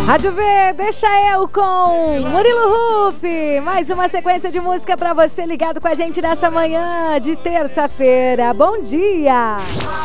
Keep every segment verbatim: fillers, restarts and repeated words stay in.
Rádio V, deixa eu com Murilo Huff. Mais uma sequência de música pra você ligado com a gente nessa manhã de terça-feira. Bom dia!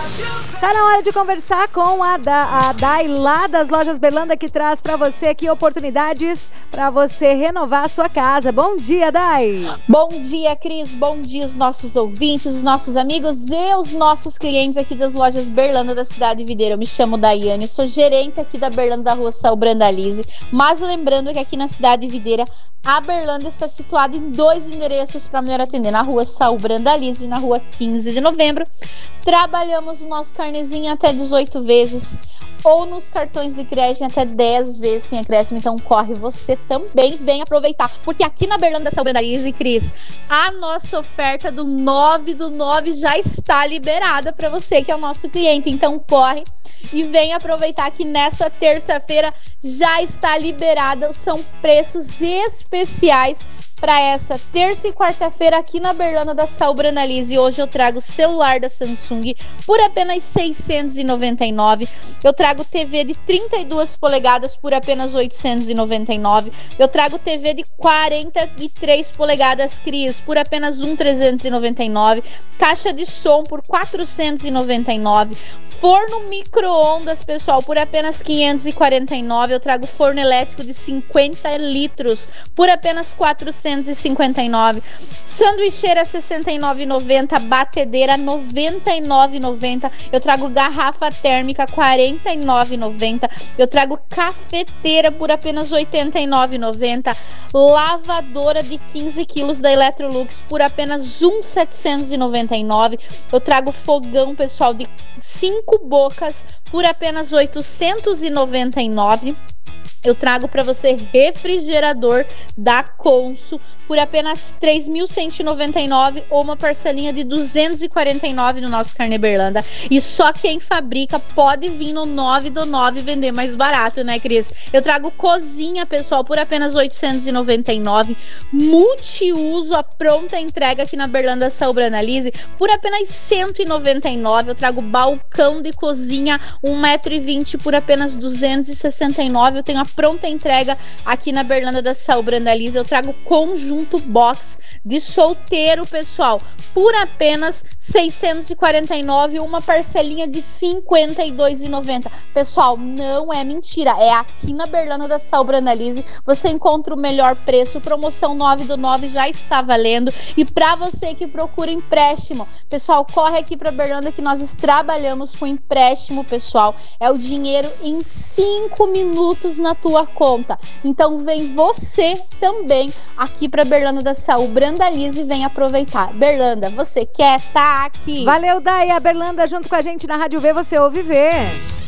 Tá na hora de conversar com a, da, a Dai lá das Lojas Berlanda, que traz pra você aqui oportunidades pra você renovar a sua casa. Bom dia, Dai! Bom dia, Cris. Bom dia os nossos ouvintes, os nossos amigos e os nossos clientes aqui das Lojas Berlanda da cidade Videira. Eu me chamo Daiane, sou gerente aqui da Berlanda da Rua Saul Brandalize. Mas lembrando que aqui na cidade Videira, a Berlanda está situada em dois endereços para melhor atender, na Rua Saul Brandalize e na Rua quinze de novembro. Trabalhamos o nosso carnezinho até dezoito vezes ou nos cartões de crédito até dez vezes sem acréscimo. Então corre, você também vem aproveitar, porque aqui na Berlanda da Saul Brandalize, Cris, a nossa oferta do nove do nove já está liberada para você que é o nosso cliente. Então corre e vem aproveitar que nessa terça-feira já está liberada. São preços especiais para essa terça e quarta-feira aqui na Berlanda da Saul Brandalize. Hoje eu trago celular da Samsung por apenas seiscentos e noventa e nove reais. Eu trago T V de trinta e duas polegadas por apenas oitocentos e noventa e nove reais. Eu trago T V de quarenta e três polegadas, Cris, por apenas um mil trezentos e noventa e nove reais. Caixa de som por quatrocentos e noventa e nove reais. Forno micro-ondas, pessoal, por apenas quinhentos e quarenta e nove reais. Eu trago forno elétrico de cinquenta litros por apenas quatrocentos e cinquenta e nove reais. Sanduicheira sessenta e nove reais e noventa centavos. Batedeira noventa e nove reais e noventa centavos. Eu trago garrafa térmica quarenta e nove reais e noventa centavos. Eu trago cafeteira por apenas oitenta e nove reais e noventa centavos. Lavadora de quinze quilos da Electrolux por apenas um mil setecentos e noventa e nove reais. Eu trago fogão, pessoal, de cinco bocas por apenas oitocentos e noventa e nove reais. Eu trago para você refrigerador da Consul por apenas três mil cento e noventa e nove reais ou uma parcelinha de duzentos e quarenta e nove reais no nosso Carnê Berlanda. E só quem fabrica pode vir no nove do nove vender mais barato, né, Cris? Eu trago cozinha, pessoal, por apenas oitocentos e noventa e nove reais. Multiuso, a pronta entrega aqui na Berlanda Saul Brandalize por apenas cento e noventa e nove reais. Eu trago balcão de cozinha um metro e vinte por apenas duzentos e sessenta e nove reais. Eu tenho a pronta entrega aqui na Berlanda da Saul Brandalize. Eu trago conjunto box de solteiro, pessoal, por apenas seiscentos e quarenta e nove reais, uma parcelinha de cinquenta e dois reais e noventa centavos. Pessoal, não é mentira, é aqui na Berlanda da Saul Brandalize. Você encontra o melhor preço, promoção nove do nove já está valendo. E para você que procura empréstimo, pessoal, corre aqui para Berlanda que nós trabalhamos com empréstimo, pessoal. É o dinheiro em cinco minutos na tua conta. Então vem você também aqui para Berlanda da Saul Brandalize e vem aproveitar. Berlanda, você quer? Tá aqui. Valeu, Dai. A Berlanda junto com a gente na Rádio V, você ouve ver.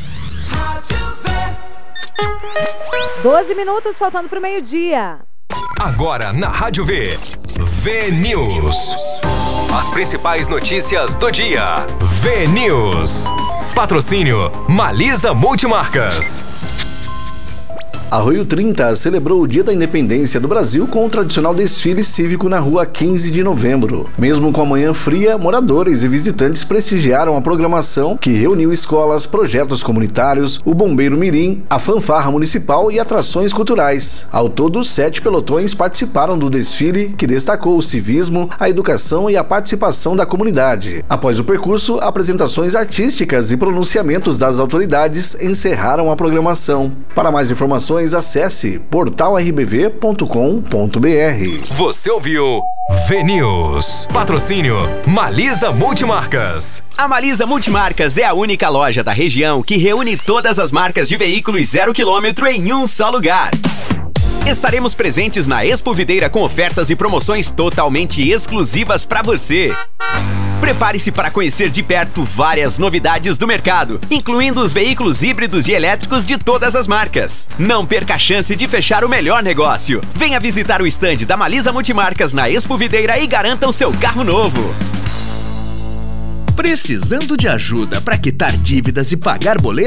doze minutos faltando pro meio-dia. Agora na Rádio V, V News. As principais notícias do dia. V News. Patrocínio Malisa Multimarcas. Arroio trinta celebrou o Dia da Independência do Brasil com o tradicional desfile cívico na rua quinze de novembro. Mesmo com a manhã fria, moradores e visitantes prestigiaram a programação que reuniu escolas, projetos comunitários, o Bombeiro Mirim, a fanfarra municipal e atrações culturais. Ao todo, sete pelotões participaram do desfile, que destacou o civismo, a educação e a participação da comunidade. Após o percurso, apresentações artísticas e pronunciamentos das autoridades encerraram a programação. Para mais informações, acesse portal r b v ponto com ponto b r. Você ouviu V News. Patrocínio Malisa Multimarcas. A Malisa Multimarcas é a única loja da região que reúne todas as marcas de veículos zero quilômetro em um só lugar. Estaremos presentes na Expo Videira com ofertas e promoções totalmente exclusivas para você. Prepare-se para conhecer de perto várias novidades do mercado, incluindo os veículos híbridos e elétricos de todas as marcas. Não perca a chance de fechar o melhor negócio. Venha visitar o estande da Malisa Multimarcas na Expo Videira e garanta o seu carro novo. Precisando de ajuda para quitar dívidas e pagar boletos?